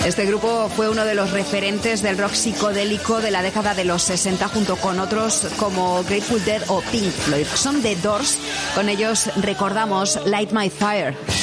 Este grupo fue uno de los referentes del rock psicodélico de la década de los 60 junto con otros como Grateful Dead o Pink Floyd. Son The Doors, con ellos recordamos Light My Fire.